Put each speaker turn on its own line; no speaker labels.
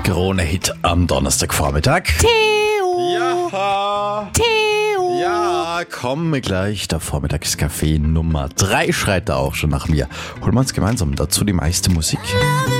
Krone-Hit am Donnerstagvormittag.
Theo!
Ja!
Theo!
Ja, komme gleich. Der Vormittagskaffee Nummer 3 schreit da auch schon nach mir. Holen wir uns gemeinsam dazu die meiste Musik.